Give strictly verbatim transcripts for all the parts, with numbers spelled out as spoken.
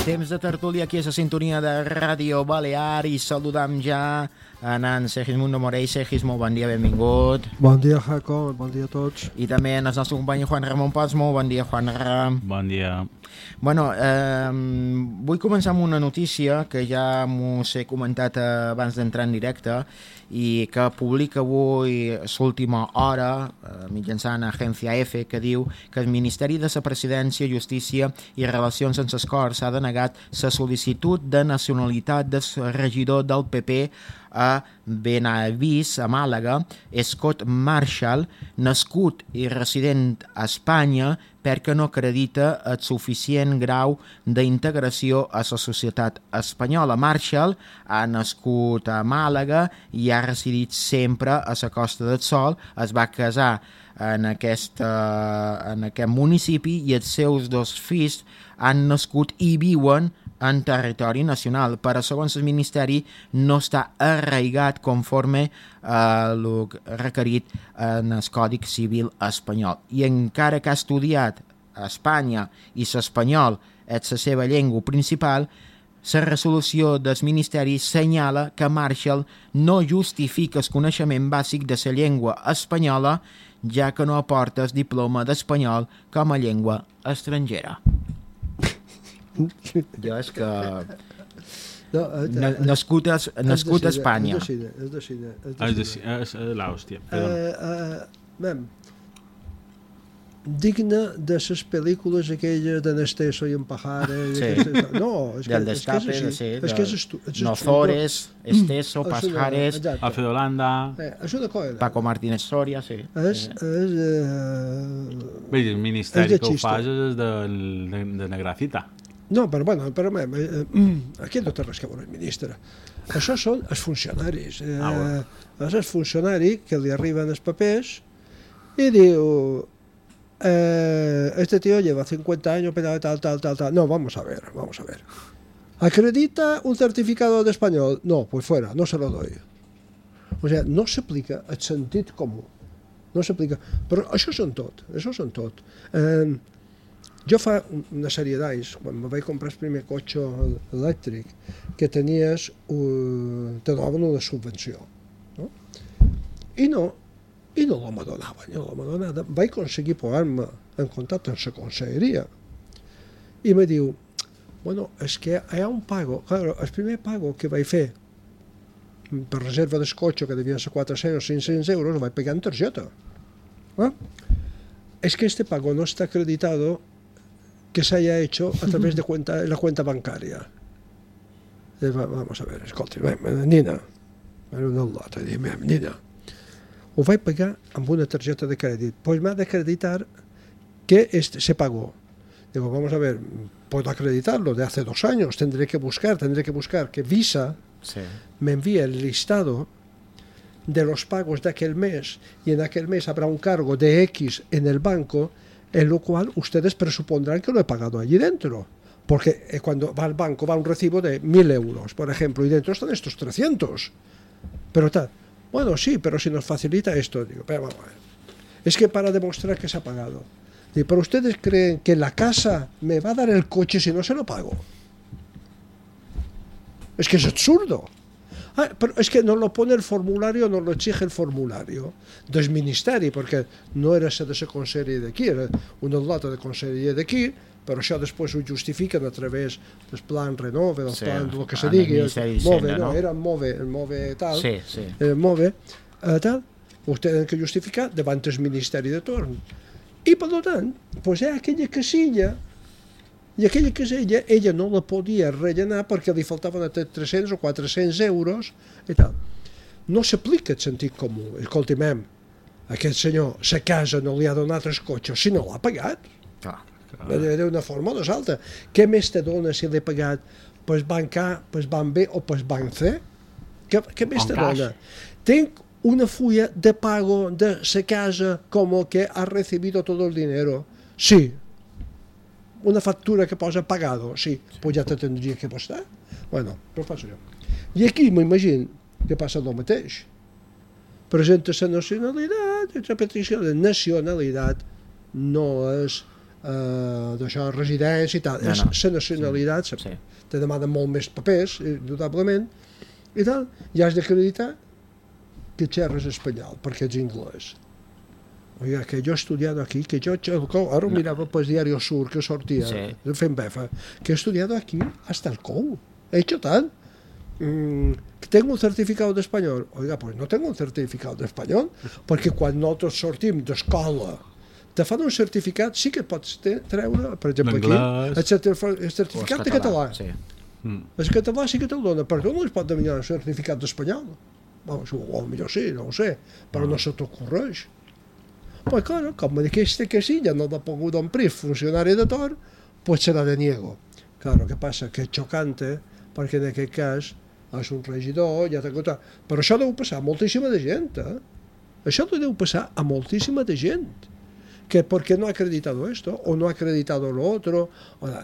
Temps de tertúlia aquí a la sintonia de Ràdio Balear i saludam ja en en Segismundo Morell. Segis, molt bon dia, benvingut. Bon dia, Jaco, bon dia a tots. I també en el nostre company Juan Ramon Paz. Molt bon dia, Juan Ram. Bon dia. Bueno, eh, vull començar amb una notícia que ja m'us he comentat abans d'entrar en directe i que publica avui l'última hora eh, mitjançant Agència F, que diu que el Ministeri de la Presidència, Justícia i Relacions amb les Corts ha denegat la sol·licitud de nacionalitat del regidor del P P a Benavís, a Màlaga, Scott Marshall, nascut i resident a Espanya, perquè no acredita el suficient grau d'integració a la societat espanyola. Marshall ha nascut a Màlaga i ha residit sempre a la Costa del Sol. Es va casar en aquest, en aquest municipi i els seus dos fills han nascut i viuen en territori nacional, però segons el Ministeri no està arraigat conforme a el requerit en el Codi Civil espanyol. I encara que ha estudiat a Espanya i l'espanyol és la seva llengua principal, la resolució del Ministeri senyala que Marshall no justifica el coneixement bàsic de la llengua espanyola, ja que no aporta el diploma d'espanyol com a llengua estrangera. Jo és que... No, eh, Na, nascut a, nascut a Espanya. És de Xina, és de Xina. És de, és de l'Àustria, perdó. Eh, eh, digne de les pel·lícules aquelles de Nesteso i en Pajares. Sí. Aquestes, no, és que, Del és que és destape, així. sí, És que és estu, és Nozores, Esteso, és una- Pajares, exacte. Alfredo Landa... Eh, és una cosa. Paco Martínez Soria, sí. És, Sí. és, eh, Bé, el ministeri És de que ho xiste. fa és de, de, de Negrafita. No, però bueno, però, eh, eh, aquí no té res que veure el ministre. Això són els funcionaris. Eh, Ah, bueno. És el funcionari que li arriben els papers i diu eh, este tío lleva cincuenta años, tal, tal, tal, tal, tal. No, vamos a ver, vamos a ver. ¿Acredita un certificado de español? No, pues fuera, no se lo doy. O sea, no s'aplica el sentit comú. No s'aplica. Però això són tot, això són tot. Eh, jo fa una sèrie d'anys, quan me vaig comprar el primer cotxe elèctric, que tenies, uh, te donaven una subvenció. No? I no, i no me donaven, no me donaven. Vaig aconseguir posar-me en contacte amb la conselleria. I me diu, bueno, és que hi ha un pago, claro, el primer pago que vaig fer per reserva del cotxe, que devien ser quatre-cents o cinc-cents euros, lo vaig pagar en targeta. ¿Ah? Es que este pago no está acreditado que se haya hecho a través de cuenta, la cuenta bancaria. Eh, vamos a ver, escolti, nina, era una lota, dime, nina, ho vaig pagar amb una targeta de crèdit, pues m'ha d'acreditar que este se pagó. Digo, vamos a ver, puedo acreditarlo de hace dos años, tendré que buscar, tendré que buscar que Visa Sí. me envía el listado de los pagos de aquel mes y en aquel mes habrá un cargo de X en el banco, en lo cual ustedes presupondrán que lo he pagado allí dentro. Porque eh, cuando va al banco va un recibo de mil euros, por ejemplo, y dentro están estos trescientos. Pero tal, bueno, sí, pero si nos facilita esto, digo, pero vamos a ver. Es que para demostrar que se ha pagado. Digo, pero ustedes creen que la casa me va a dar el coche si no se lo pago. Es que es absurdo. Ah, pero es que nos lo pone el formulario, nos lo exige el formulario del Ministeri, perquè no era de la conselleria d'aquí, era una lota de conselleria d'aquí, però això després ho justifiquen a través del plan Renove, del Sí, plan del que se en el digui, Ministeri Move, d'Hisenda, no, no? era Move, el Move tal, Sí, sí. eh, Move, eh, tal, ho tenen que justificar davant del Ministeri de torn. I, per tant, doncs hi ha aquella casilla, i aquella casella ella no la podia rellenar perquè li faltaven tres-cents o quatre-cents euros i tal. No s'aplica el sentit comú. Escoltimem, aquest senyor, la casa no li ha donat el cotxe si no l'ha pagat. Clar. D'una forma o d'altra. Què més te dona si l'he pagat pel banc A, pel banc B o pel banc C? Què, què més te dona? Tenc una fulla de pago de la casa como que ha recibido todo el dinero. Sí. Una factura que posa pagado, sí, pues ja te tindria que bastar. Bueno, però faig jo. I aquí m'imagino que passa el mateix. Presenta la nacionalitat, i la petició de nacionalitat no és eh, d'això, residència i tal. No, És no. la nacionalitat, Sí. sí. Te demanen molt més papers, indudablement, i tal, i has d'acreditar que xerres espanyol, perquè ets anglès. Oiga, que jo he estudiado aquí, que yo, ahora no. miraba pues Diario Sur, que sortia, Sí. fent befa, que he estudiado aquí hasta el cou, he hecho tal. Mm, tengo un certificado de español. Oiga, pues no tengo un certificado de español, perquè quan nosaltres sortim d'escola te fan un certificat, sí que pots treure, per exemple aquí, el certificat, el certificat de català. Sí. Mm. El català sí que te'l dona, però no es pot demanar un certificat d'espanyol. Vamos, o millor sí, no ho sé, però no se t'ocorreix. Pues claro, com aquesta casilla no l'ha pogut omplir funcionari de Tor, pues se la deniego. Claro, què passa? Que és xocante, perquè en aquest cas és un regidor, ja t'ha contat. Però això deu passar a moltíssima de gent, eh? Això deu passar a moltíssima de gent. Que perquè no ha acreditado esto, o no ha acreditado lo otro, o la...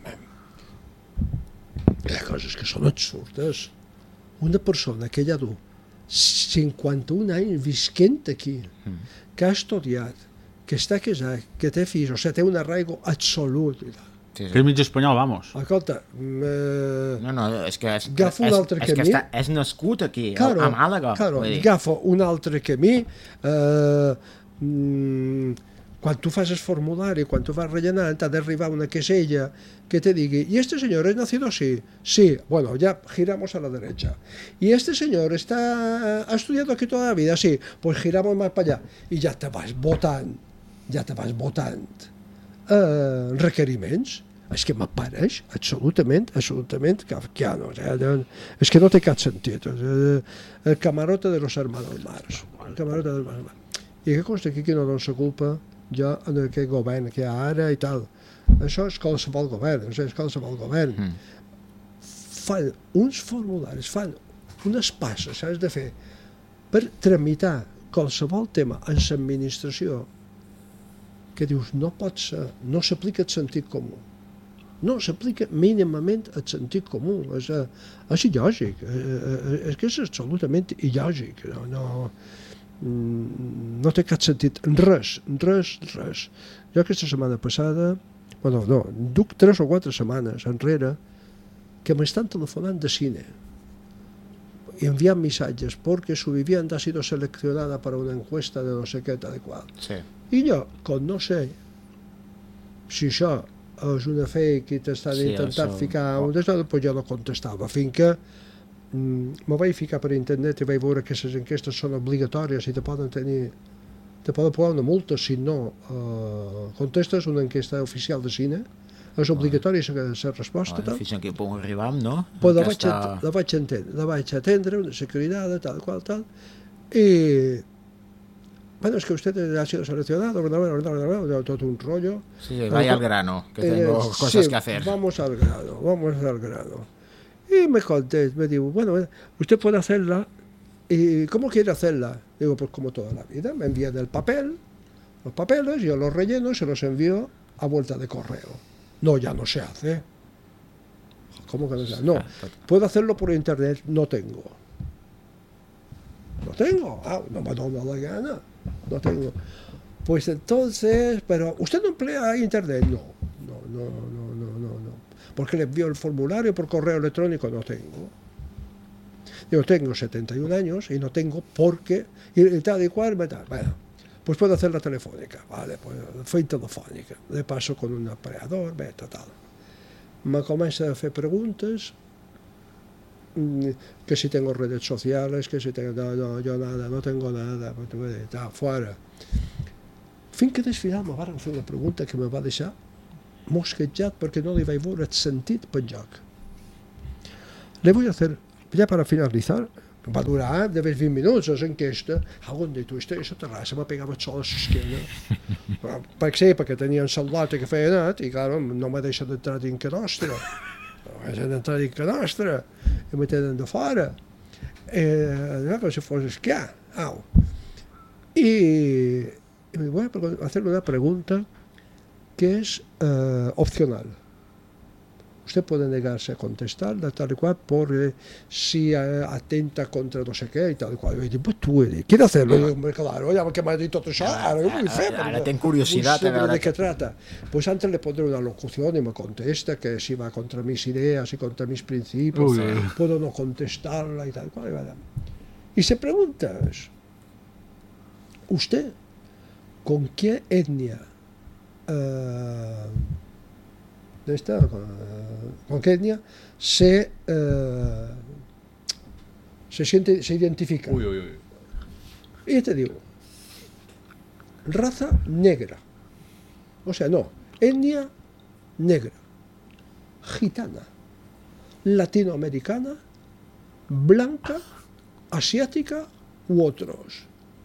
Hi ha coses que són absurdes. Una persona que ja du cinquanta-un anys visquent aquí, que ha estudiat, que està casat, que té fills, o sigui, té un arraigo absolut. Sí, Que sí. és mig espanyol, vamos. Escolta, eh, No, no, és que és, Agafa un és, altre és, que camí. està, és nascut aquí, claro, a Màlaga. claro, vull dir. agafa un altre camí. Eh, mm, quan tu fas el formulari, quan tu vas rellenant, t'ha d'arribar una casella que te digui, ¿y este señor es nacido así? Sí, bueno, ya giramos a la derecha. ¿Y este señor está, ha estudiado aquí toda la vida? Sí, pues giramos más para allá. I ja te vas votant, ja te vas votant eh, requeriments. És que m'apareix absolutament, absolutament kafkiano. O sigui, és que no té cap sentit. El, el camarote de los hermanos Marx. El camarote de los hermanos Marx. I que consta aquí que no dono la culpa jo en aquest govern que hi ha ara i tal. Això és qualsevol govern, això és qualsevol govern. Mm. Fan uns formularis, fan unes passes, s'has de fer per tramitar qualsevol tema en l'administració que dius, no pot ser, no s'aplica el sentit comú. No s'aplica mínimament el sentit comú. És, és il·lògic. És que és absolutament il·lògic. No, no, no té cap sentit. Res, res, res. Jo aquesta setmana passada, bueno, no, duc tres o quatre setmanes enrere que m'estan telefonant de cine y envían missatges porque su vivienda ha sido seleccionada para una encuesta de no sé què, tal i qual. Sí. I jo, com no sé si això és una fake i t'estan Sí, intentant això- ficar un desordre, doncs jo no contestava, fins que mm, me vaig ficar per internet i vaig veure que les enquestes són obligatòries i te poden tenir te poden posar una multa si no eh, contestes una enquesta oficial de cine, és obligatori la resposta, Oh, tal. fins a quin punt arribam, no? Pues la, vaig, Aquesta- at- la vaig entendre, la vaig atendre, una securitat, tal qual, tal, i bueno, es que usted ha sido seleccionado, todo un rollo. Sí, sí, vaya al grano, que Eh, tengo cosas sí, que hacer. Vamos al grano, vamos al grano. Y me contesta, me digo, bueno, usted puede hacerla, ¿y cómo quiere hacerla? Digo, pues como toda la vida, me envían el papel, los papeles, yo los relleno y se los envío a vuelta de correo. No, ya no se hace. ¿Cómo que no se hace? No, puedo hacerlo por internet, no tengo. No tengo, ah, no me da la gana, no tengo. Pues entonces, pero ¿usted no emplea internet? No, no, no, no, no, no, no. Porque le envío el formulario por correo electrónico, no tengo. Yo tengo setenta y un años y no tengo porque, y, y tal y cual, me tal. Bueno, pues puedo hacer la telefónica, vale, pues fue telefónica. Le paso con un operador, ve, tal. Me comienza a hacer preguntas, que si tengo redes sociales, que si tengo, no, no, yo nada, no tengo nada, está fuera. Fins que desfilar me van fer una pregunta que me va deixar mosquejat perquè no li vaig veure el sentit pel joc. Le voy a hacer, ya para finalizar, va durar de veinte minuts esa enquesta, a on tu esta, esa terrassa me pegava el sol a l'esquena. Per sé, perquè tenien salvata que feia anat, i claro, no me deixa d'entrar dins que nostra. No me deixa d'entrar dins que nostra, i me tenen de fora. Eh, com si fos esquiar. Au. Y, y me voy a hacer una pregunta que es eh, opcional. usted puede negarse a contestar, de tal y cual, por eh, si eh, atenta contra no sé qué y tal y cual. Y digo, pues tú, eh, ¿quieres hacerlo? Y digo, hombre, claro, ya que me has dicho todo eso, ahora yo voy a hacer. Ara tenc curiositat a veure ¿de qué trata? Pues antes le pondré una locución y me contesta que si va contra mis ideas y contra mis principios, Uy, uy, uy. puedo no contestarla y tal y cual. Y, vale. Y se pregunta, ¿usted con qué etnia eh, de esta, con, con qué etnia se eh, se siente, se identifica? Uy, uy, uy. Y yo te digo, raza negra, o sea, no, etnia negra, gitana, latinoamericana, blanca, asiática u otros.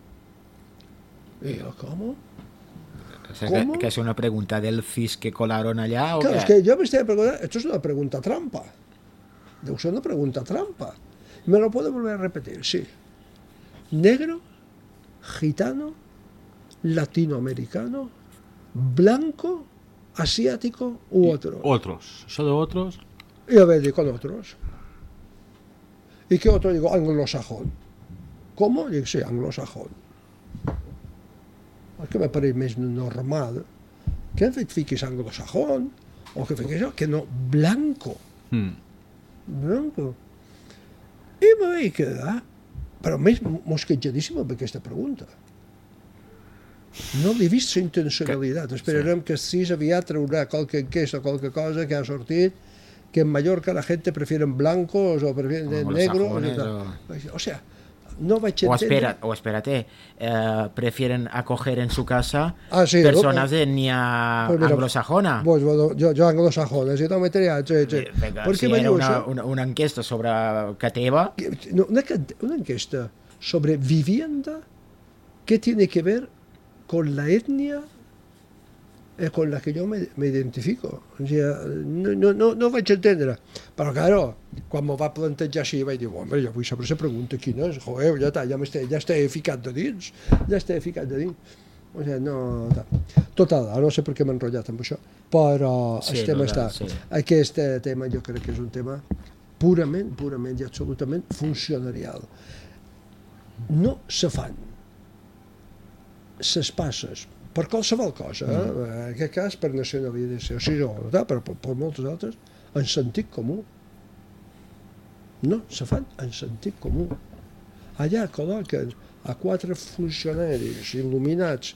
Y yo, ¿cómo? O sea, ¿Cómo? Que, que és una pregunta del cis que colaron allà o Claro, què? es que yo me estoy preguntando, esto es una pregunta trampa. Debe ser una pregunta trampa. Me lo puedo volver a repetir, sí. Negro, gitano, latinoamericano, blanco, asiático u otro. Otros. Eso de otros. Y a ver, digo, con otros. ¿Y qué otro? Digo, anglosajón. ¿Cómo? Digo, sí, anglosajón. Es que me parece més normal que et fiquis anglosajón o que fiquis que no, blanco. Mm. Blanco. I me vaig quedar, però més mosquejadíssima per aquesta pregunta. No l'he vist la intencionalitat. Esperarem que si aviat traurà qualque enquesta o qualque cosa que ha sortit que en Mallorca la gente prefieren blancos o prefieren O negros. anglosajones, O... o sea, no vaig O, entendre... espera, o espérate, eh, prefieren acoger en su casa Ah, sí, personas ¿no? de etnia Pues mira, anglosajona. Pues bueno, yo, yo anglosajón, si no metería... Sí, sí. Eh, Vinga, ¿Por si qué me era diu una, això? una, una enquesta sobre que teva, No, una, una encuesta sobre vivienda que tiene que ver con la etnia eh, con la que yo me, me identifico. O sea, no, no, no, no vaig entendre. Però, claro, quan m'ho va plantejar així, vaig dir, home, jo vull saber la pregunta quina és. Joder, ja, està, ja, ja estic ficat de dins. Ja estic ficat de dins. O sigui, no... Total, no sé per què m'he enrotllat amb això, però Sí, el tema no, està. sí. Aquest tema jo crec que és un tema purament, purament i absolutament funcionarial. No se fan ses passes per qualsevol cosa, eh? Mm. En aquest cas per nacionalització, sí, no, però per, per moltes altres, en sentit comú. No, se fan en sentit comú. Allà col·loquen a quatre funcionaris il·luminats,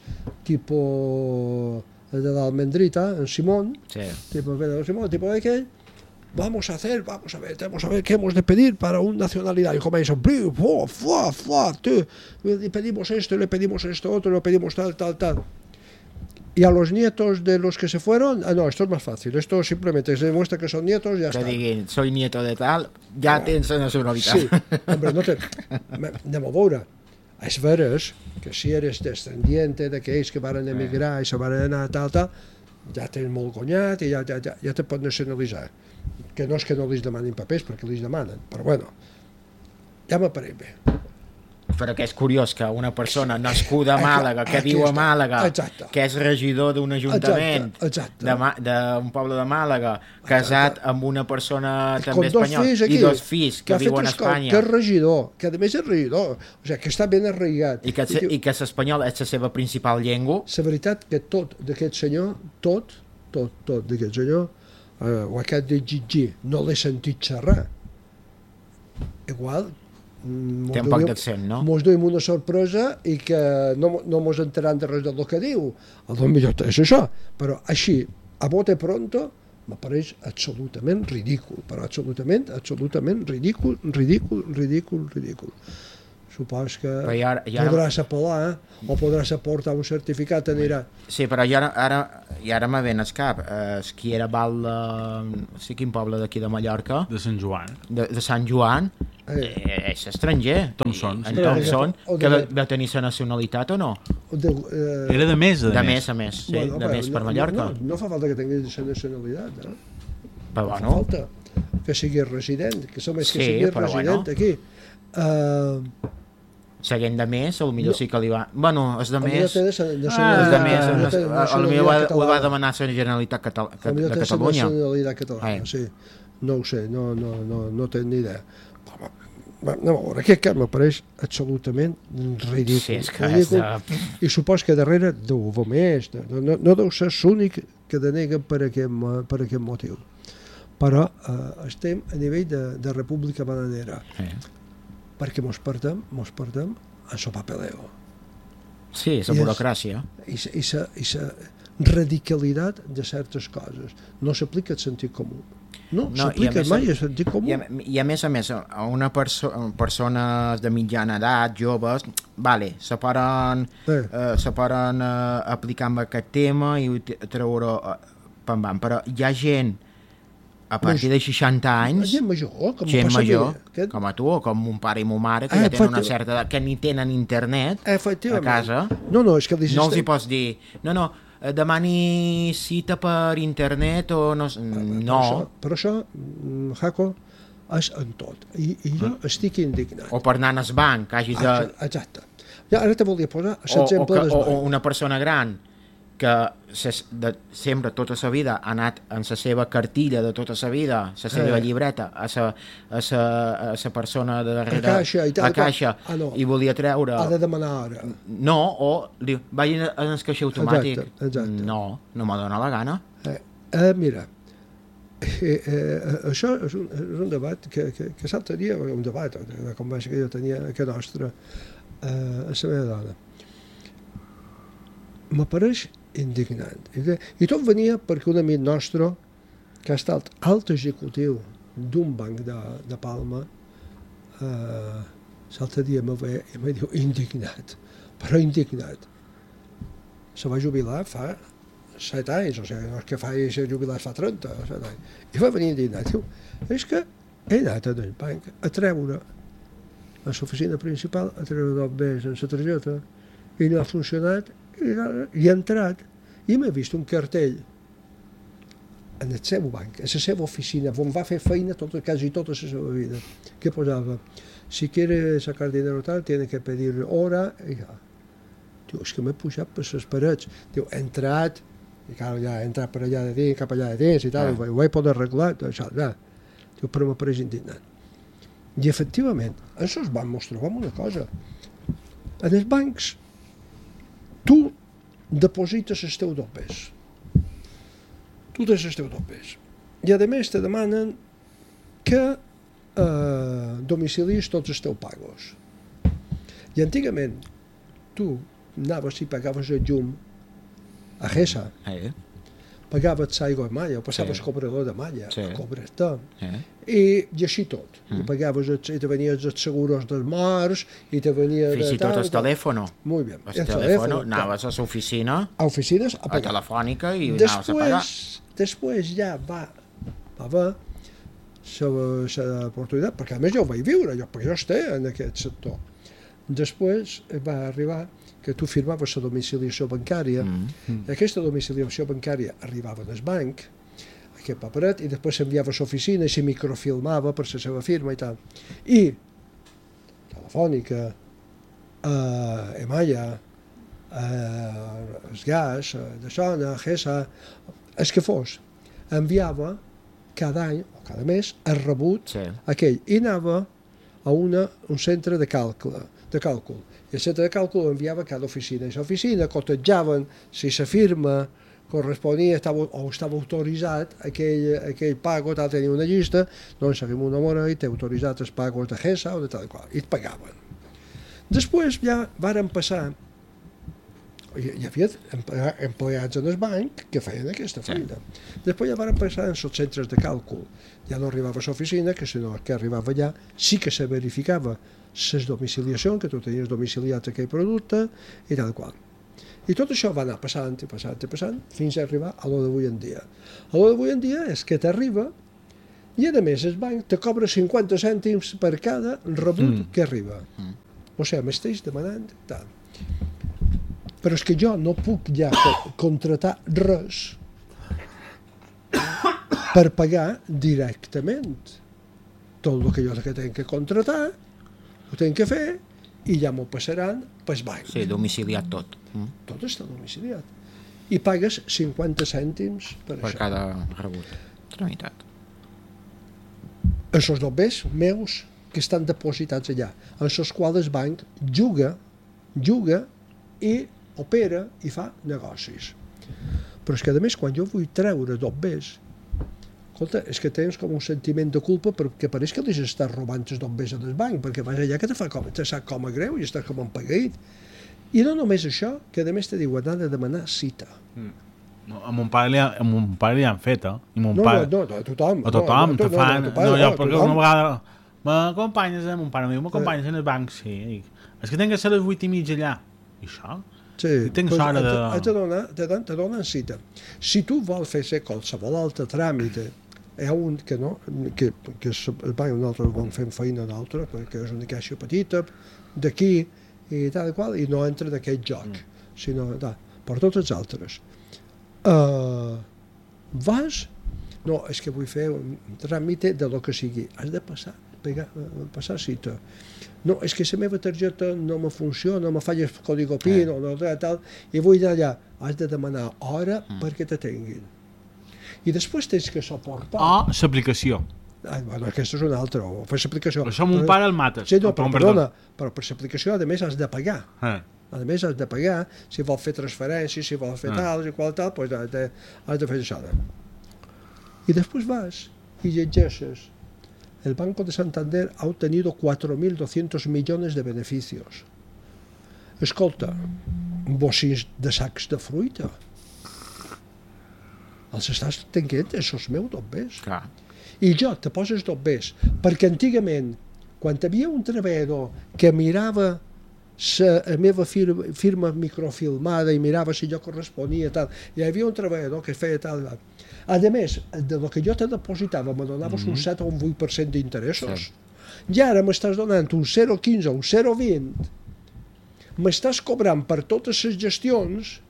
tipus de l'Almendrita, en Simón, sí. tipo Pedro Simón, tipo de aquell, vamos a hacer, vamos a ver, tenemos a ver qué hemos de pedir para una nacionalidad. Y comienzan, fuá, fuá, fuá, tú, le pedimos esto, le pedimos esto otro, le pedimos tal, tal, tal. Y a los nietos de los que se fueron, ah, no, esto es más fácil, esto simplemente se demuestra que son nietos y ya Que está. diguin, soy nieto de tal, ja Ah, tens la nacionalitat. Sí, hombre, no te... Anem a veure. És veres que si eres descendiente d'aquells que van emigrar i se van anar tal, tal, ja tens molt guanyat i ja, ja, ja, ja te pot nacionalitzar. Que no és que no li demanin papers, perquè li demanen, però bueno, ja m'apareix bé. Però que és curiós que una persona nascuda a Aquí- Màlaga, que aquí viu a està. Màlaga, Exacte. que és regidor d'un ajuntament Exacte, exacte. de Ma- d'un poble de Màlaga, casat amb una persona també Con dos espanyola, fills aquí, i dos fills que, ha fet viuen a escola, Espanya, que és regidor, que a més és regidor, o sigui, que està ben arraigat. i que, se- i que l'espanyol és la seva principal llengua. La veritat que tot d'aquest senyor, tot, tot, tot d'aquest senyor, eh, o aquest de Gigi, no l'he sentit xerrar. Igual, mm, Té un poc d'accent, no? Mos duim una sorpresa i que no, no mos enteraran de res del que diu. A lo millor és això, però així, a bote pronto, m'apareix absolutament ridícul, però absolutament, absolutament ridícul, ridícul, ridícul, ridícul. Supos que Però i ara- i ara- podràs apel·lar eh? o podràs aportar un certificat i anirà. Sí, però jo ara, ara, i ara me ven al cap, eh, qui era Val de... no sé quin poble d'aquí de Mallorca, De Sant Joan. de, de Sant Joan, Eh. eh, és estranger. Thompson, I- sí. En Thompson, O de- que va, va tenir la nacionalitat o no? De, eh, Era de més, de, De més. més a més, sí, bueno, de però més per no, Mallorca. No, no fa falta que tinguis la nacionalitat, eh? Però No fa bueno, falta que siguis resident, que som que Sí, siguis però resident bueno. aquí. Uh, Seguint de més, potser sí que li va... Bueno, els de A mi més... té de sa- Ah, nacionalitat- els de més... a mi no- té a- a nacionalitat lo millor ho va- ho catalana. va demanar la Generalitat Catal A mi de té la Catalunya. nacionalitat catalana, Eh. sí. No ho sé, no, no, no, no tenc ni idea. Home, va, no, a veure, aquest cas m'apareix absolutament ridícul. Sí, és que ridícul. és de... I supos que darrere deu haver més, no, no, no deu ser l'únic que deneguen per aquest, mo- per aquest motiu. Però eh, estem a nivell de, de república bananera, Eh. perquè mos perdem, mos perdem en el papeleo. Sí, la I és- burocràcia. I sa- i sa- i la radicalitat de certes coses. No s'aplica el sentit comú. No, No, no s'aplica i a més- mai el sentit comú. I a, I a més a més, a una perso persones de mitjana edat, joves, vale, se poden, Eh. eh, se poden eh, aplicar amb aquest tema i ho t- treure eh, pam, pam, però hi ha gent a partir de seixanta anys, Gent major, com gent passa major, aquí, que- com a tu o com mon pare i mon mare, que Eh, ja tenen una efecti- certa edat, que ni tenen internet a Efectivament. casa, No, no, és que no els hi pots dir, no, no, eh, demani cita per internet o no... s- Però No, això, però això mm, Jaco, és en tot. I, i jo estic indignat. o per anar al banc, que hagis de... Ah, exacte. Ja, ara te volia posar o, o, l'exemple que, del o, o banc. una persona gran que se, de, sempre tota la vida ha anat en la seva cartilla de tota la vida, la seva Eh. llibreta a la a sa, a sa persona de darrere A caixa i tal, a caixa ah, no. i volia treure Ha de demanar ara. no, o diu, vagin en el caixer automàtic. Exacte, exacte. No, no m'ha donat la gana. Eh, eh, mira, eh, eh, això és un, és un debat que, que, que l'altre dia, un debat, una conversa que jo tenia que nostra eh, a la meva dona. M'apareix indignant. I, de- I tot venia perquè un amic nostre, que ha estat alt executiu d'un banc de, de Palma, eh, l'altre dia me ve i me diu indignat, però indignat. Se va jubilar fa set anys, o sigui, no és que fa ser jubilat fa trenta o set anys. I va venir indignat, diu, és que he anat a el banc a treure a l'oficina principal, a treure dos bes en la targeta, i no ha funcionat, i, i ha entrat, i m'he vist un cartell en el seu banc, a la seva oficina, on va fer feina tota, quasi tota la seva vida, que posava, si quiere sacar dinero tal, tiene que pedir hora, i ja. Diu, és que m'he pujat per les parets. Diu, he entrat, i clar, ja he entrat per allà de dins, cap allà de dins i tal, Ah. ho vaig poder arreglar, tot això, ja. Diu, però m'apareix indignant. I efectivament, en els bancs mos trobem una cosa. En els bancs, tu deposites els teus dopes. Tu tens els teus dopes. I a més te demanen que eh, domicilis tots els teus pagos. I antigament, tu anaves i pagaves el llum a Gesa, Eh? pagaves l'aigua a malla, o passaves Sí. cobrador de malla, Sí. a cobrar-te. Eh? I, i així tot. Mm. I pagaves, els, i te venies els seguros dels morts, i te venia... Fins de i tot tal, el tal. telèfon. Muy bien. El El telèfon, teléfono, anaves a l'oficina, a oficines a a pagar. telefònica i anaves a pagar. Després, després ja va, va haver l'oportunitat, perquè a més jo ho vaig viure, jo, perquè jo estic en aquest sector. Després va arribar que tu firmaves la domiciliació bancària, Mm. i aquesta domiciliació bancària arribava al banc, aquest paperet, i després s'enviava a l'oficina i s'hi microfilmava per la seva firma i tal. I Telefònica, eh, Emalla, eh, el gas, eh, de Sona, Gesa, el que fos, enviava cada any o cada mes el rebut Sí. aquell i anava a una, un centre de càlcul, de càlcul. I el centre de càlcul ho enviava a cada oficina. I l'oficina cotejjaven si la firma corresponia estava, o estava autoritzat aquell, aquell pago, tal, tenia una llista, doncs seguim una hora i té autoritzat els pagos de Gesa o de tal qual, i et pagaven. Després ja varen passar, hi, hi havia emple- empleats en el banc que feien aquesta feina. Després ja varen passar en els centres de càlcul. Ja no arribava a l'oficina, que sinó que arribava allà, sí que se verificava les domiciliacions, que tu tenies domiciliat aquell producte, i tal qual. I tot això va anar passant i passant i passant fins a arribar a lo d'avui en dia. A lo d'avui en dia és que t'arriba i a més el banc te cobra cinquanta cèntims per cada rebut Mm. que arriba. Mm. O sigui, m'estàs demanant tant. Però és que jo no puc ja co- contratar res per pagar directament. Tot el que jo que tenc que contratar ho tenc que fer i ja m'ho passaran pel banc. Sí, domiciliat tot. Mm. Tot està domiciliat. I pagues cinquanta cèntims per, Per això. cada rebut tramitat. Els dobbers meus que estan depositats allà, en els quals el banc juga, juga i opera i fa negocis. Però és que, a més, quan jo vull treure dobbers, escolta, és que tens com un sentiment de culpa perquè pareix que li estàs robant els dobbers del banc, perquè vas allà que te, fa com, te sap com a greu i estàs com un paguit. I no només això, que a més te diuen anar a demanar cita. Mm. No, a mon pare li, ha, a mon pare li han fet, eh? I mon No, pare... no, no, a tothom. A tothom, no, te no, fan... no, no, No, jo, no, perquè tothom. una vegada... M'acompanyes, eh, mon pare meu, m'acompanyes en el banc, sí. Dic, és que tinc que ser a les vuit i mitja allà. I això? Sí, I tinc pues, sort de... te, te, donen, te, don- te donen cita. Si tu vols fer ser qualsevol altre tràmit, hi ha un que no, que, que és, el banc nosaltres vam fent feina d'altre, perquè és una caixa petita, d'aquí, i tal i qual, i no entra d'aquest joc, mm. sinó, tal, per tots els altres. Uh, vas, no, és que vull fer un tràmit de lo que sigui, has de passar, pegar, passar cita. No, és que la meva targeta no me funciona, no me falla el codi PIN, eh. o no, tal, i vull anar allà, has de demanar hora mm. perquè t'atenguin. I després tens que suportar... O l'aplicació. Ai, bueno, aquesta és una altra, o per l'aplicació. Això mon pare el mates. Sí, no, però, Com, perdona, però per l'aplicació, a més, has de pagar. Eh. A més, has de pagar, si vols fer transferències, si vols fer Ah. tal, i qual tal, doncs has de, has de fer això. I després vas i llegeixes. El Banco de Santander ha obtenido cuatro mil doscientos millones de beneficios. Escolta, bocins de sacs de fruita. Els estàs tenint, això és meu dobbers. Clar. I jo te poses dobbers, perquè antigament, quan hi havia un treballador que mirava la meva firma, firma microfilmada i mirava si jo corresponia tal, hi havia un treballador que feia tal, tal. A més, de lo que jo te depositava me donaves mm -hmm. un set o un vuit per cent d'interessos. Sí. I ara m'estàs donant un zero coma quinze o un zero coma vint, m'estàs cobrant per totes les gestions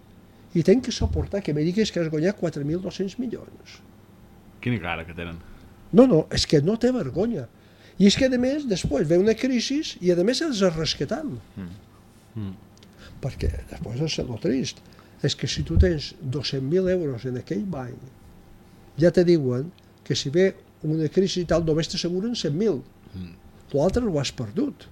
i tenc que suportar que me diguis que has guanyat quatre mil dos-cents milions. Quina cara que tenen. No, no, és que no té vergonya. I és que, a més, després ve una crisi i, a més, els rescatam. Mm. Mm. Perquè després és el trist. És que si tu tens dos-cents mil euros en aquell banc, ja te diuen que si ve una crisi i tal, només t'asseguren cent mil. Mm. L'altre ho has perdut.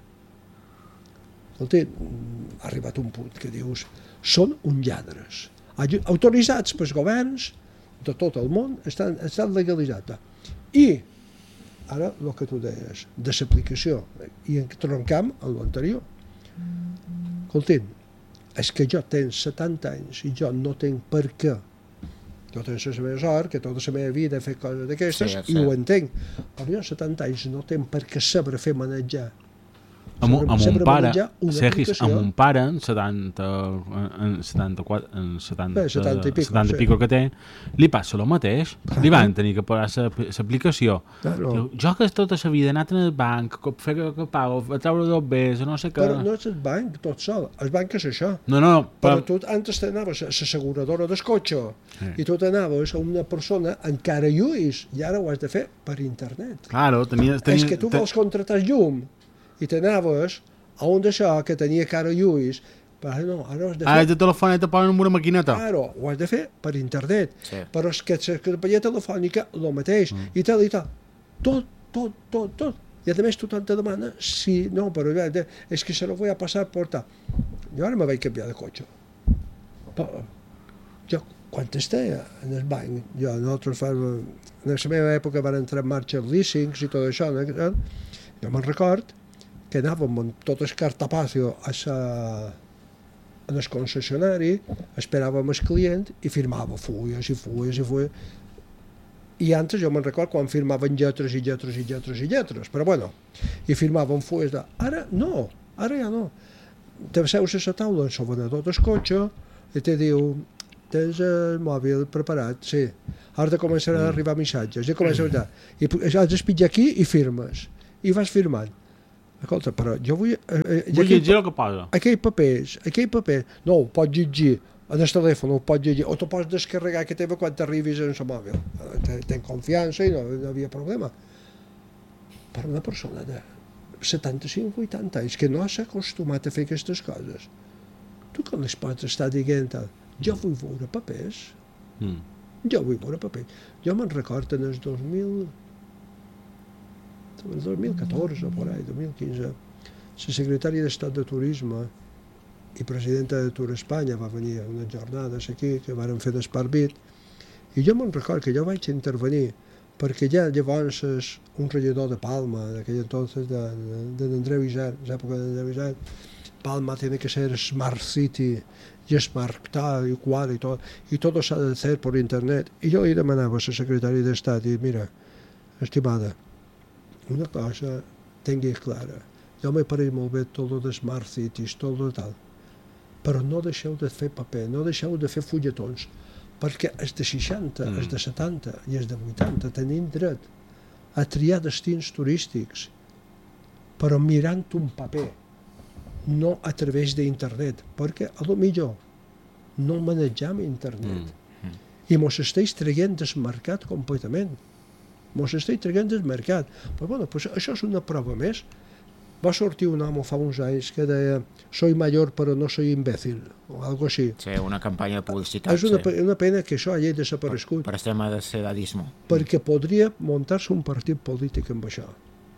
Escolta, ha arribat un punt que dius, són uns lladres. Autoritzats pels governs de tot el món, estan, estan legalitzats. I ara, el que tu deies, de l'aplicació, i en troncam amb l'anterior. Escolta'm, és que jo tenc setanta anys i jo no tenc per què. Jo tenc la meva sort, que tota la meva vida he fet coses d'aquestes, sí, i ho entenc. Però jo setanta anys no tenc per què saber fer manejar. Amb, amb un pare, Sergis, amb un pare, en setanta, en setanta-quatre, en setanta, Bé, setanta i pico, setanta sí. i pico que té, li passa el mateix. Li van tenir que posar l'aplicació. Claro. Jo que tota la vida he anat en el banc, que fer que, que pago, a treure dos bes, no sé què... Però no és el banc tot sol, el banc és això. No, no, però... però tu antes t'anaves a l'asseguradora del cotxe sí. i tu t'anaves a una persona encara lluís i ara ho has de fer per internet. Claro, tenia, tenia, és que tu vols contractar llum i t'anaves a un d'això que tenia cara lluís, però no, ara ho has de fer... Ara de telefònica te posen amb una maquineta. Claro, ho has de fer per internet. Sí. Però és que la companyia telefònica, el mateix, mm. i tal i tal. Tot, tot, tot, tot. I a més tothom te demana si... No, però és que se lo voy a passar por tal. Jo ara me vaig canviar de cotxe. Però, jo, quan estava en el banc, jo, nosaltres fa, en la meva època van entrar en marxa els leasings i tot això, no? Jo me'n record que anàvem amb tot el cartapacio a sa, en el concessionari, esperàvem el client i firmava fulles i fulles i fulles. I antes jo me'n record quan firmaven lletres i lletres i lletres i lletres, però bueno, i firmaven fulles de... Ara no, ara ja no. Te seus a la taula en el venedor del cotxe i te diu, tens el mòbil preparat? Sí. Ara te començaran a arribar missatges. Ja comença a... I has d'espitjar aquí i firmes. I vas firmant. Escolta, però jo vull... Eh, vull llegir el que posa. Aquell papers, aquell paper, no, ho pots llegir en el telèfon, ho pots llegir, o t'ho pots descarregar que teva quan t'arribis en el mòbil. Tenc confiança i no, no havia problema. Per una persona de setanta-cinc vuitanta anys, que no s'ha acostumat a fer aquestes coses. Tu com les pots estar dient, jo vull veure papers, mm. jo vull veure papers. Jo me'n recordo en el dos mil... el dos mil catorze, por ahí, dos mil quinze, la secretària d'Estat de Turisme i presidenta de Tour Espanya va venir a unes jornades aquí que varen fer d'Esparbit, i jo me'n recordo que jo vaig intervenir perquè ja llavors és un regidor de Palma, d'aquell entonces de, de, d'Andreu Isern, l'època d'Andreu Isern, Palma tiene que ser Smart City i Smart tal i qual i tot, i tot s'ha de fer per internet. I jo li demanava a la secretària d'Estat, i mira, estimada, una cosa tingui clara, jo m'he pareix molt bé tot el de Smart Cities, tot el tal, però no deixeu de fer paper, no deixeu de fer fulletons, perquè els de seixanta, mm. els de setanta i els de vuitanta tenim dret a triar destins turístics, però mirant un paper, no a través d'internet, perquè a lo millor no manegem internet mm. i mos esteix traient del mercat completament. Mos esteix traient del mercat. Però bueno, pues això és una prova més. Va sortir un home fa uns anys que deia «Soy mayor però no soy imbécil», o algo així. Sí, una campanya de publicitat. És una, sí. una pena que això hagi desaparegut. Per, per tema de sedadisme. Perquè podria muntar-se un partit polític amb això.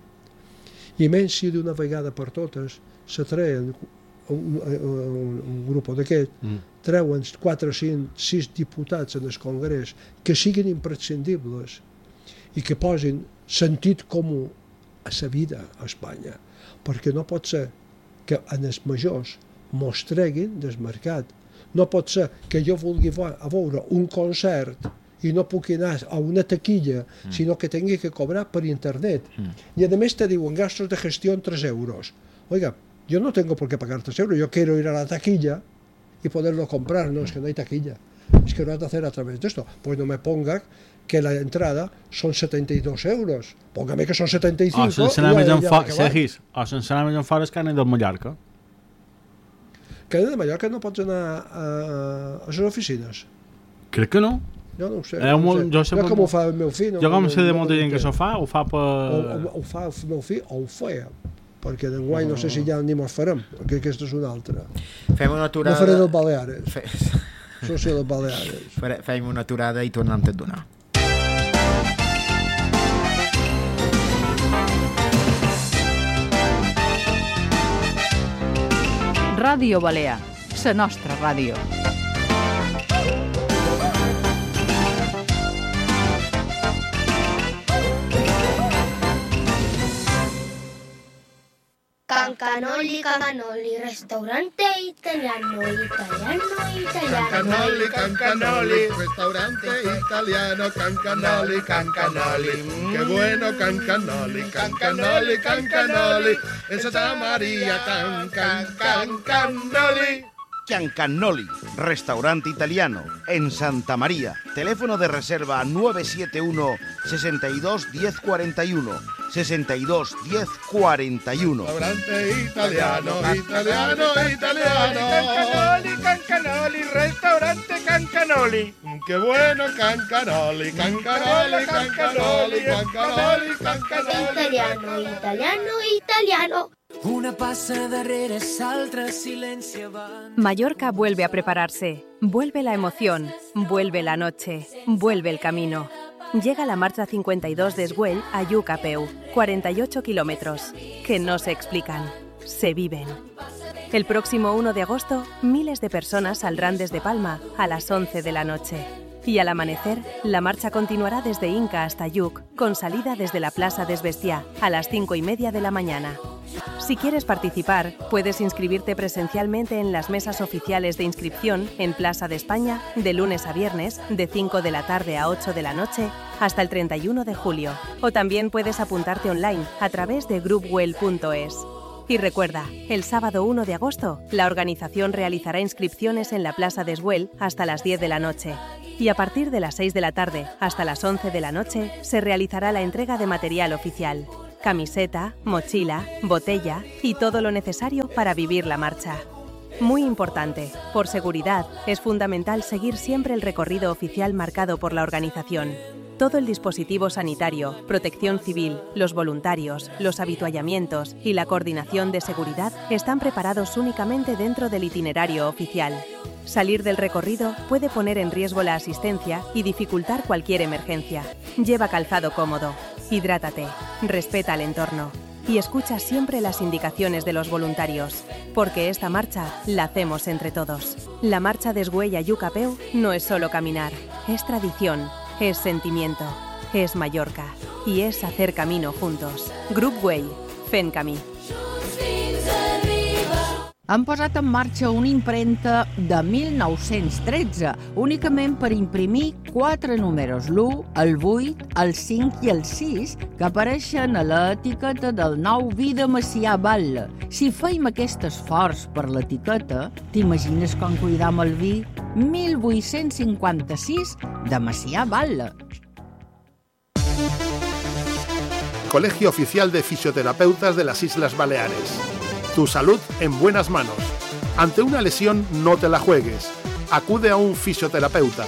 I menys si d'una vegada per totes se treuen un, un, un grup d'aquest, mm. treuen quatre, cinc, sis diputats en el Congrés que siguin imprescindibles i que posin sentit comú a la vida a Espanya. Perquè no pot ser que en els majors mos treguin del mercat. No pot ser que jo vulgui a veure un concert i no puc anar a una taquilla, mm. sinó que tingui que cobrar per internet. Mm. I a més te diuen gastos de gestió tres euros. Oiga, yo no tengo por qué pagar tres euros, yo quiero ir a la taquilla y poderlo comprar. No, es que no hay taquilla, es que lo has de hacer a través de esto. Pues no me ponga que la entrada son setenta y dos euros, póngame que son setenta y cinco. O sense anar més enfora, Sergis, o sense anar més enfora és que anem del Mallorca. Que de Mallorca no pots anar a, a les oficines? Crec que no. Jo no ho sé. Eh, no ho sé. Jo, sé jo com ho fa el meu fill. Jo com sé de molta gent que s'ho fa, ho fa per... O, o, ho fa el meu fill, o ho feia. Perquè d'enguany no sé si ja ni mos farem, perquè aquesta és una altra. Fem una aturada... No faré del Baleares. Fe... Soci del Baleares. Fem una aturada i tornem a donar. Ràdio Balear, la nostra ràdio. Cancanoli, Cancanoli, restaurante italiano, italiano, italiano. Cancanoli, Cancanoli, restaurante italiano, Cancanoli, Cancanoli. Qué bueno Cancanoli, Cancanoli, Cancanoli. En Santa María, Can, Can, Cancanoli. Cancanoli, restaurante italiano, en Santa María. Teléfono de reserva nueve siete uno, sesenta y dos, diez cuarenta y uno. sesenta y dos, diez cuarenta y uno. Restaurante italiano, italiano, italiano. Cancanoli, Cancanoli, restaurante Cancanoli. Qué bueno Cancanoli, Cancanoli, Cancanoli, Cancanoli, Cancanoli. Italiano, italiano, italiano. Una pasa darrere, s'altra silencia va. Mallorca vuelve a prepararse. Vuelve la emoción, vuelve la noche, vuelve el camino. Llega la marcha cincuenta y dos de Esgüell a Lluc a peu, cuarenta y ocho kilómetros, que no se explican, se viven. El próximo uno de agosto, miles de personas saldrán desde Palma a las once de la noche. Y al amanecer, la marcha continuará desde Inca hasta Lluc, con salida desde la Plaza de Bestiar a las cinco y media de la mañana. Si quieres participar, puedes inscribirte presencialmente en las mesas oficiales de inscripción en Plaza de España de lunes a viernes de cinco de la tarde a ocho de la noche hasta el treinta y uno de julio. O también puedes apuntarte online a través de groupwell punto es. Y recuerda, el sábado uno de agosto, la organización realizará inscripciones en la Plaza de Esgüell hasta las diez de la noche. Y a partir de las seis de la tarde hasta las once de la noche se realizará la entrega de material oficial. Camiseta, mochila, botella y todo lo necesario para vivir la marcha. Muy importante, por seguridad, es fundamental seguir siempre el recorrido oficial marcado por la organización. Todo el dispositivo sanitario, protección civil, los voluntarios, los habituallamientos y la coordinación de seguridad están preparados únicamente dentro del itinerario oficial. Salir del recorrido puede poner en riesgo la asistencia y dificultar cualquier emergencia. Lleva calzado cómodo, hidrátate, respeta el entorno y escucha siempre las indicaciones de los voluntarios, porque esta marcha la hacemos entre todos. La marcha de Güell a Yucapeu no es solo caminar, es tradición, es sentimiento, es Mallorca y es hacer camino juntos. Grup Güell, fent camí. Han posat en marxa una impremta de mil nou-cents tretze, únicament per imprimir quatre números, l'u, el vuit, el cinc i el sis, que apareixen a l'etiqueta del nou vi de Macià Batlle. Si feim aquest esforç per l'etiqueta, t'imagines com cuidam el vi mil vuit-cents cinquanta-sis de Macià Batlle. Colegio Oficial de Fisioterapeutas de las Islas Baleares. Tu salud en buenas manos. Ante una lesión, no te la juegues. Acude a un fisioterapeuta.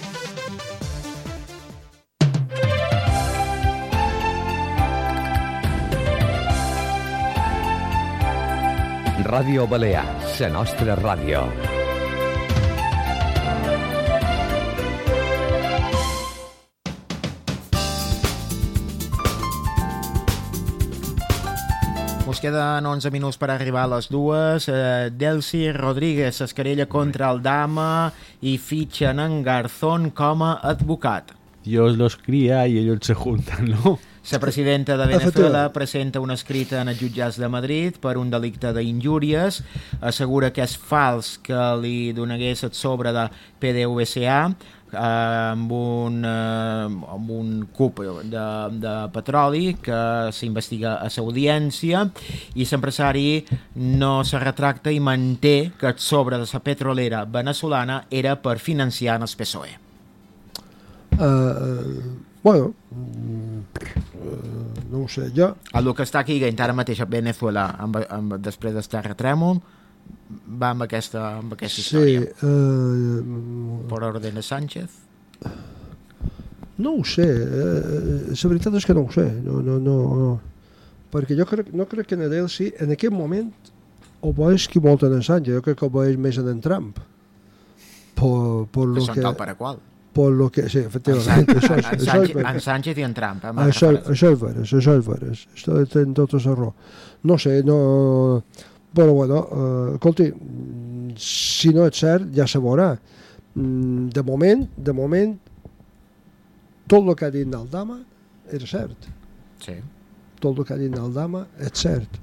Ràdio Balear, la nostra ràdio. Ens queden onze minuts per arribar a les dues. Eh, Delcy Rodríguez s'esquerella contra el Dama i fitxen en Garzón com a advocat. Dios los cría y ellos se juntan, ¿no? La presidenta de Venezuela presenta un escrit en els jutjats de Madrid per un delicte d'injúries. Assegura que és fals que li donegués el sobre de P D V S A eh, amb, un, eh, amb un cub de, de petroli que s'investiga a l'audiència, i l'empresari no se retracta i manté que el sobre de la petrolera venezolana era per financiar el P S O E. Uh, bueno, uh, no ho sé, jo... El que està aquí ara mateix a Venezuela, amb, amb, després del terratrèmol, va amb aquesta, amb aquesta sí, història. Uh, per ordre de Sánchez? No ho sé, uh, la veritat és que no ho sé, no, no, no, no. Perquè jo crec, no crec que en Delcy en aquest moment obeeix qui vol en Sánchez, jo crec que obeeix més en Trump. Por, por que lo són que... tal per a qual. Por lo que, sí, efectivament. En, Sánchez, en, Sánchez, en Sánchez i en Trump. Eh, això, això és veres, això és veres. Això té tot el raó. No sé, no... Però bueno, uh, escolti, si no és cert, ja se veurà. De moment, de moment, tot el que ha dit Aldama era cert. Sí. Tot el que ha dit Aldama és cert.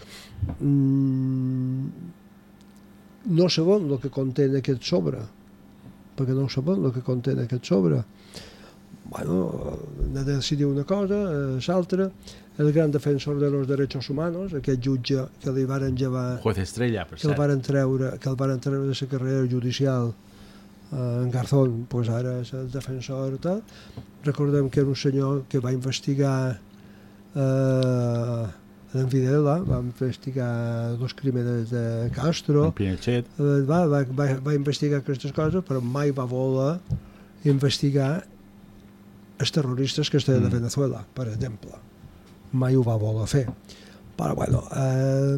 Mm, no sabem el que conté aquest sobre, perquè no sabem el que conté aquest sobre. Bueno, Nadal si diu una cosa, l'altra, el gran defensor de los derechos humanos, aquest jutge que li varen llevar... Juez estrella, per cert. Que el varen treure, que el varen treure de la carrera judicial eh, en Garzón, pues ara és el defensor tal. Recordem que era un senyor que va investigar eh, en Videla, va investigar dos crímenes de Castro, Pinochet. Va, va, va, va investigar aquestes coses, però mai va voler investigar els terroristes que estaven mm. a Venezuela, per exemple. Mai ho va voler fer. Però, bueno, eh,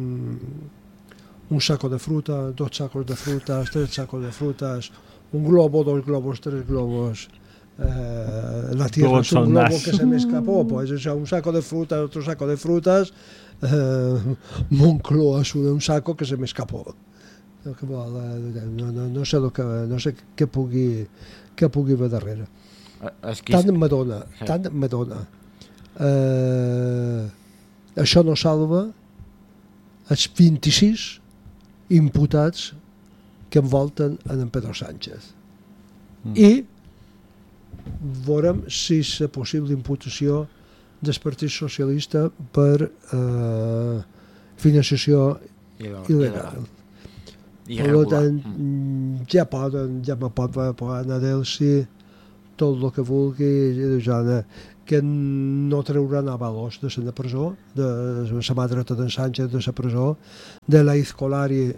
un saco de fruta, dos sacos de frutas, tres sacos de frutas, un globo, dos globos, tres globos, Eh, la tierra es un globo que se me escapó, pues eso, un saco de frutas, otro saco de frutas, eh, Moncloa es un saco que se me escapó. No, no, no sé lo que, no sé què pugui, què pugui haver darrere. Tant me dona, tant me dona. Eh, això no salva els vint-i-sis imputats que envolten en Pedro Sánchez. Mm. I veurem si és la possible imputació del Partit Socialista per eh, financiació il·legal. Per tant, ja poden, ja me pot anar a Delcy tot el que vulgui, que no trauran avalos de la presó, de la mà dreta de Sánchez de la presó, de la Izcolari,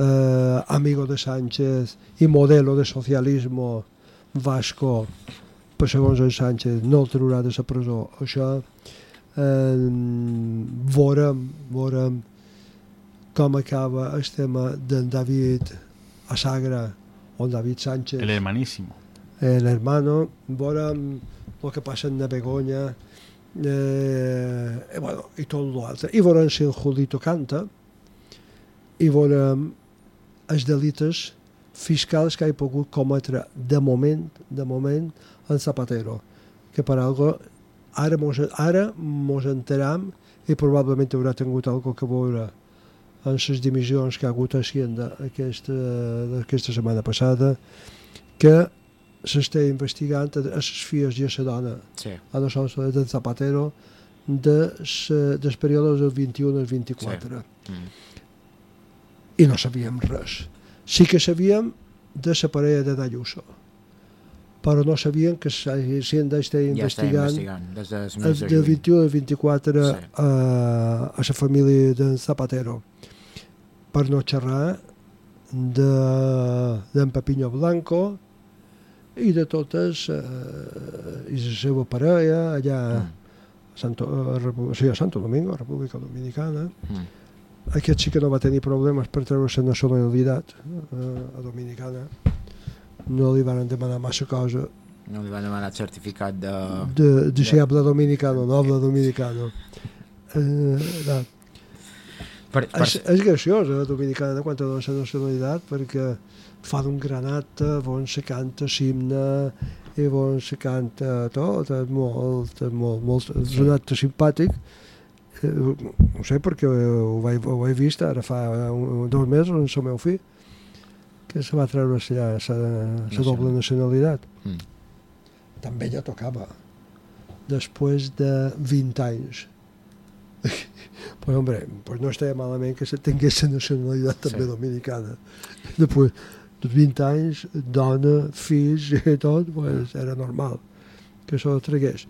eh, amigo de Sánchez i modelo de socialismo vasco, per segons en Sánchez no el traurà de la presó. Això eh, veurem, veurem com acaba el tema d'en David Asagra o David Sánchez, el hermanísimo, el hermano. Veurem el que passa en Begoña, eh, i, bueno, i tot l'altre, i veurem si el Julito canta, i veurem els delites fiscals que ha pogut cometre de moment, de moment en Zapatero, que per algo ara mos, ara mos enteram, i probablement haurà tingut algo que veure en les dimissions que ha hagut a Hacienda aquesta, aquesta setmana passada, que s'està investigant a les filles i a la dona, sí, a no sols de Zapatero, de del període del vint-i-u al vint-i-quatre. Sí. Mm. I no sabíem res. Sí que sabíem de la parella de Ayuso, però no sabíem que Hacienda està investigant, ja investigant des de del vint-i-u al vint-i-quatre, sí, a, a la família de Zapatero, per no xerrar d'en Pepiño Blanco i de totes, eh, i la seva parella allà mm. a, Santo, a, sí, a Santo Domingo, a República Dominicana. Mm. Aquest sí que no va tenir problemes per treure la nacionalitat eh, a Dominicana. No li van demanar massa cosa. No li van demanar certificat de... De, de si habla dominicano, no habla dominicano. Eh, per, per... És, és graciós, la dominicana, quan te dona la nacionalitat, perquè fan un gran acte, on se canta l'himne, i on se canta tot, és molt, molt, molt, és un acte simpàtic. Eh, no sé, perquè ho vaig, ho vaig vist ara fa un, dos mesos amb el meu fill, que se va treure la doble nacionalitat. Mm. També ja tocava, després de vint anys. Pues hombre, pues no estava malament que se tingués la nacionalitat també, sí, dominicana. Després de vint anys, dona, fills i tot, pues era normal que se ho tragués.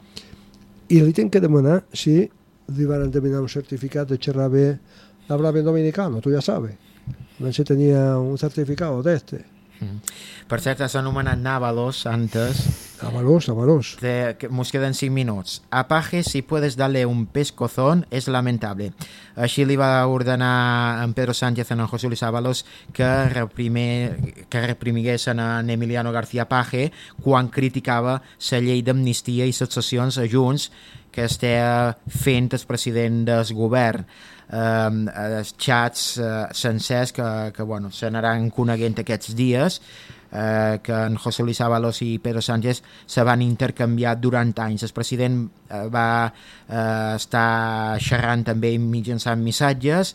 I li tinc que demanar si li van demanar un certificat de xerrar bé, hablar bien dominicano, tu ja sabes. No sé si tenia un certificado de este. Mm. Per cert, has anomenat Návalos antes. Návalos, Návalos. De, que nos quedan cinc minuts. A Paje, si puedes darle un pescozón, es lamentable. Així li va ordenar en Pedro Sánchez a en José Luis Ábalos que, reprime, que reprimiguessin en Emiliano García Paje quan criticava la llei d'amnistia i les sessions a Junts que està fent el president del govern. Um, els xats uh, sencers que, que bueno, se n'anaran coneguent aquests dies, uh, que en José Luis Ábalos i Pedro Sánchez se van intercanviar durant anys. El president uh, va uh, estar xerrant també mitjançant missatges,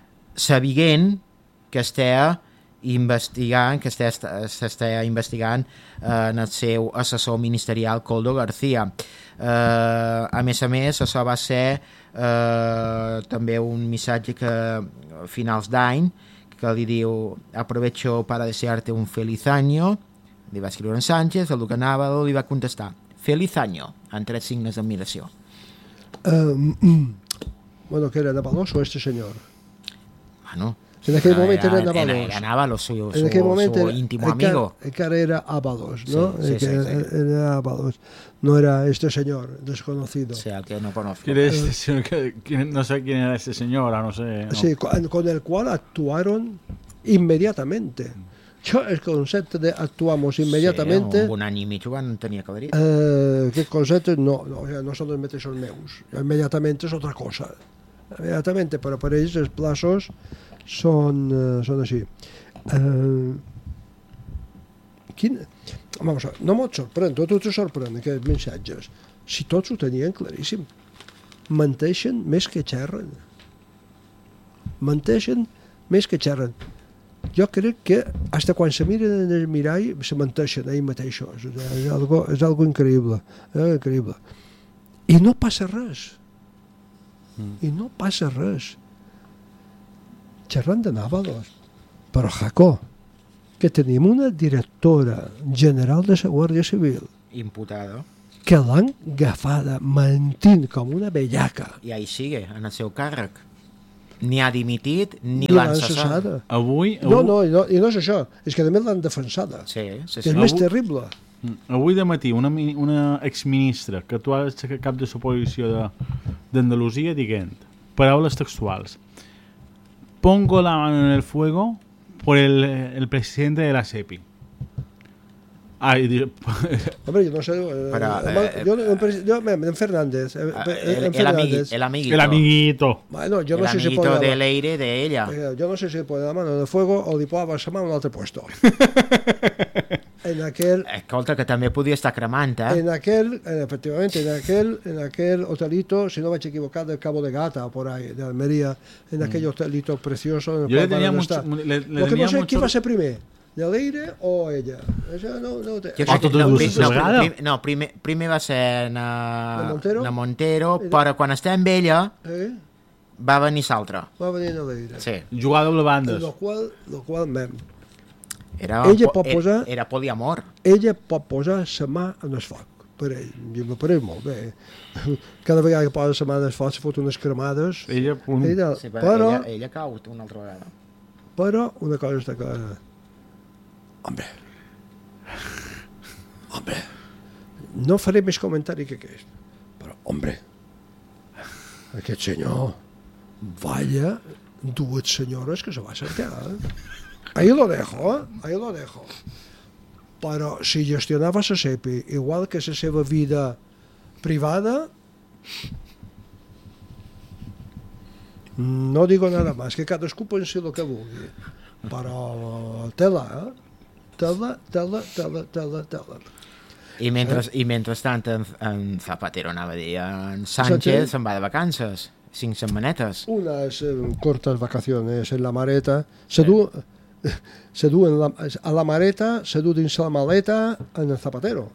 sabent que està investigant, que s'està investigant uh, en el seu assessor ministerial Koldo García. Uh, a més a més, això va ser uh, també un missatge que a finals d'any que li diu: aprovecho para desearte un feliz año. Li va escriure en Sánchez, el Duque Nábalo li va contestar feliz año, en tres signes d'admiració. Um, um, bueno, que era Návalos o este señor? Bueno, en aquell moment era Návalos. Era, era Návalos, su, su, en moment su íntimo era, amigo. Encara era Ábalos, ¿no? Sí, sí, sí, sí. Era Ábalos. No era este señor desconocido. O sea, que no conozco. ¿Quién es este señor? ¿Quién, no sé quién era este señor, no sé. No. Sí, con, con el cual actuaron inmediatamente. Yo, el concepto de actuamos inmediatamente... Sí, un any i mig ho van tenir que haver-hi. Eh, aquest concepte no, no, no són els mateixos meus. Inmediatamente és otra cosa. Inmediatamente, però per ells els plaços són, uh, són així. Uh, quin... Vamos a, no m'ho sorprèn, tot ho sorprèn aquests missatges. Si tots ho tenien claríssim. Menteixen més que xerren. Menteixen més que xerren. Jo crec que hasta quan se miren en el mirall se menteixen ells mateixos. És algo, és algo increïble. És increïble. I no passa res. Mm. I no passa res. Xerrant de Návalos. Però, Jaco, que tenim una directora general de la Guàrdia Civil imputada que l'han agafada mentint com una bellaca. I ahí sigue, en el seu càrrec. Ni ha dimitit, ni l'han cessat. Avui, avui... No, no, i no, i no és això, és que a més l'han defensada. Sí, sí, sí. És avui, més terrible. Avui de matí una, una exministra que actuava cap de l'oposició d'Andalusia dient, paraules textuals, pongo la mano en el fuego por el, el presidente de la SEPI. Ay, hombre, yo no sé. Pero, eh, yo, eh, yo, en Fernández. Eh, el, en el, Fernández. el amiguito. El amiguito. Bueno, yo el no sé amiguito si puede del aire de ella. Yo no sé si puede la mano en el fuego o li puede la mano en un altre puesto. En aquel. Escolta, que també podia estar cremant, eh? En aquel, efectivamente, en aquel, en aquel hotelito, si no me he equivocado, del Cabo de Gata, por ahí, de Almería, en aquel mm. hotelito precioso. En el yo le tenía mucho. Le, le Lo que no sé mucho... quién va a ser primer. ¿De Leire o ella? Això no, no, te... no, no, prim, no primer, primer va ser na, Montero, na Montero però quan està amb ella eh? va venir l'altra. Va venir na Leire. Sí. Jugar a doble bandes. Lo qual, lo qual mem. Era, ella pot posar, era, era poliamor. Ella pot posar la mà en el foc. Per ell. I me pareix molt bé. Cada vegada que posa la mà en el foc se fot unes cremades. Ella, punt. ella, sí, però, però, ella, ella cau una altra vegada. Però una cosa està clara. Hombre, hombre, no faré més comentari que aquest, però, hombre, aquest senyor, vaya, dues senyores que se va sentar, eh? Ahí lo dejo, eh? Ahí lo dejo. Però si gestionava la SEPI igual que la seva vida privada, no digo nada más, que cadascú pensi el que vulgui, però tela, eh? Tela, tela, tela, tela, tela. I, mentre, eh? i mentrestant en, en Zapatero anava a dir en Sánchez se'n va de vacances, cinc setmanetes. Unes eh, cortes vacaciones en la maleta, se du, se du en la, a la maleta, se du dins la maleta en el Zapatero.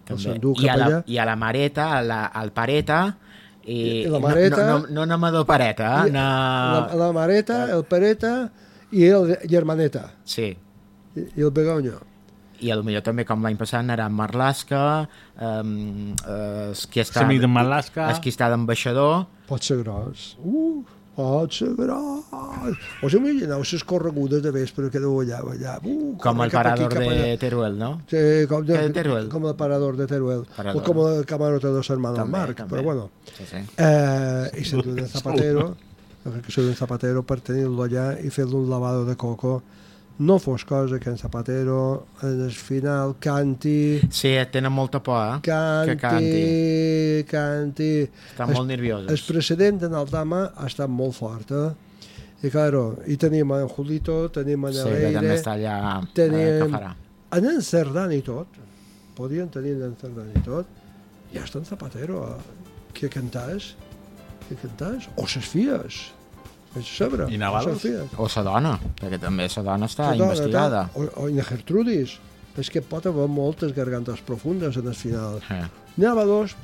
I a, la, I a la mareta, a la, al pareta, i, I la mareta, no, no, no anem a do pareta, eh? Na... La, la mareta, el pareta i el germaneta. Sí. I, i el Begoño. I potser també, com l'any passat, anarà en Marlaska, um, uh, el qui està, de Marlaska, el qui està d'ambaixador. Pot ser gros. Uh, pot ser gros. Us imagineu les corregudes de vespre que deu allà, allà. Uh, com el parador aquí, de Teruel, no? Sí, com, de, de Teruel. com el parador de Teruel. Parador. O com el camarote de los hermanos Marc. També. Però bueno. Sí, sí. Eh, I se du de Zapatero, que se du de Zapatero per tenir-lo allà i fer-lo un lavado de coco. No fos cosa que en Zapatero en el final canti... Sí, tenen molta por, eh? Canti, que canti. canti. Estan molt nerviosos. El precedent en Aldama ha estat molt fort, eh? I, claro, i tenim en Julito, tenim en Leire... Sí, que també està allà, tenim... eh, que farà. En en Cerdán i tot, podien tenir en Cerdán i tot, ja està en Zapatero, eh? Que cantàs, que cantàs, o ses fies... Sabre, I Navalos? O sa dona, perquè també sa dona està sa investigada. O, o en Gertrudis. És que pot haver moltes gargantes profundes en el final. Eh. Navalos,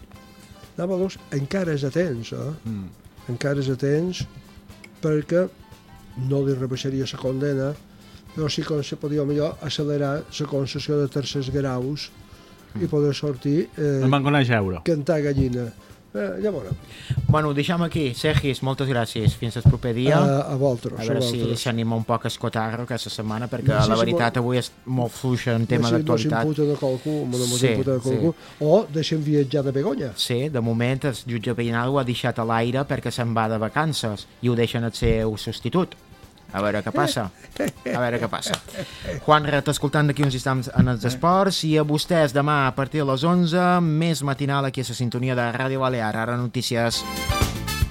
Navalos encara és a temps, eh? Mm. Encara és a temps perquè no li rebaixaria la condena, però sí que se podia millor accelerar la concessió de tercers graus mm. i poder sortir... Eh, no van conèixer euro. Cantar gallina. Eh, ja veurem. Bueno, ho deixem aquí. Sergis, moltes gràcies. Fins el proper dia. A, a vosaltres. A veure si s'anima un poc a escotar-ho aquesta setmana, perquè no, sí, la veritat sí, avui és molt fluixa en tema no, d'actualitat. No s'imputen a qualcú, no sí, s'imputen a qualcú. Sí. O deixem viatjar de Begoña. Sí, de moment el jutge Peinal ho ha deixat a l'aire perquè se'n va de vacances i ho deixen el seu substitut. A veure què passa. A veure què passa. Juan, t'escoltant d'aquí uns instants en els esports, i a vostès demà a partir de les onze, més matinal aquí a la sintonia de Ràdio Balear. Ara notícies.